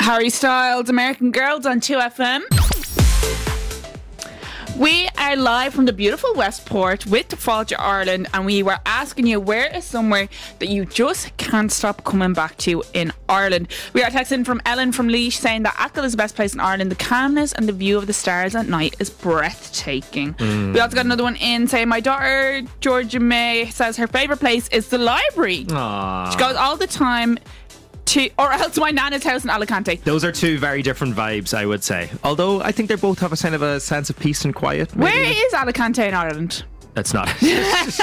Harry Styles, American Girls on 2FM. We are live from the beautiful Westport with Fáilte Ireland, and we were asking you, where is somewhere that you just can't stop coming back to in Ireland? We are texting from Ellen from Laois saying that Achill is the best place in Ireland. The calmness and the view of the stars at night is breathtaking. We also got another one in saying, my daughter Georgia May says her favourite place is the library. Aww. She goes all the time to, or else my nana's house in Alicante. Those are two very different vibes, I would say. Although I think they both have a kind of a sense of peace and quiet. Maybe. Where is Alicante in Ireland? That's not. Do you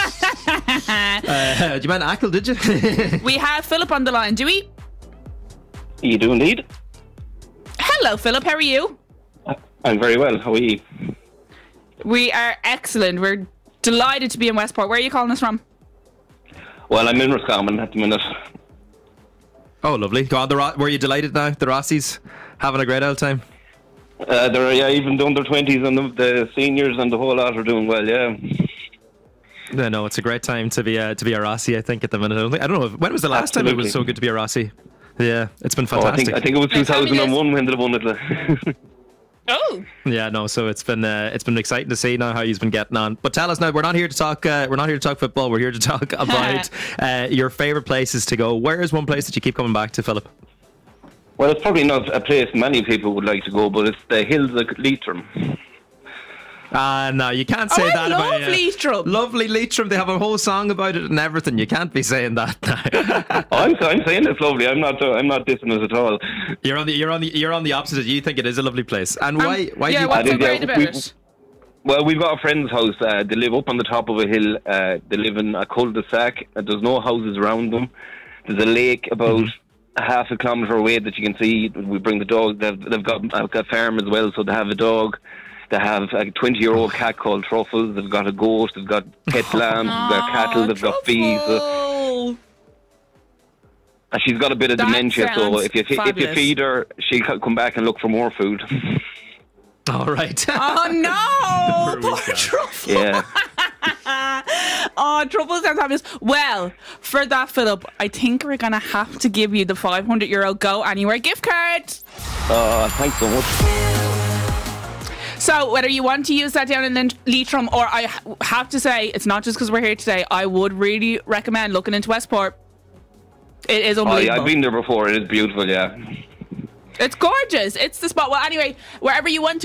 mean Achill, did you? We have Philip on the line, do we? You do indeed. Hello, Philip. How are you? I'm very well. How are you? We are excellent. We're delighted to be in Westport. Where are you calling us from? Well, I'm in Roscommon at the minute. Oh, lovely. Go on, were you delighted now? The Rossies having a great old time? Even the under 20s and the seniors and the whole lot are doing well, yeah. No, it's a great time to be a Rossie, I think, at the minute. I don't know, when was the last time it was so good to be a Rossie? Yeah, it's been fantastic. I think it was 2001 when they won it. Oh. Yeah, no. So it's been exciting to see now how he's been getting on. But tell us now, we're not here to talk. We're not here to talk football. We're here to talk about your favourite places to go. Where is one place that you keep coming back to, Philip? Well, it's probably not a place many people would like to go, but it's the hills of Leitrim. No, you can't say that about love Leitrim. Lovely Leitrim. They have a whole song about it and everything. You can't be saying that now. I'm saying it's lovely. I'm not dissing it at all. You're on the opposite. You think it is a lovely place, and why? Yeah, do you what's so great about it? Well, we've got a friend's house. They live up on the top of a hill. They live in a cul-de-sac. There's no houses around them. There's a lake about half a kilometre away that you can see. We bring the dog. They've got a farm as well, so they have a dog. They have a 20-year-old cat called Truffles. They've got a goat. They've got pet lambs. They've got cattle. They've got bees. And she's got a bit of dementia, so if you feed her, she'll come back and look for more food. All right. Oh no, poor Truffles. Yeah. Oh, Truffles sounds fabulous. Well, for that, Philip, I think we're gonna have to give you the €500 Go Anywhere gift card. Thanks so much. So whether you want to use that down in Leitrim, or I have to say, it's not just because we're here today, I would really recommend looking into Westport. It is unbelievable. Oh, yeah, I've been there before. It is beautiful, yeah. It's gorgeous. It's the spot. Well, anyway, wherever you want to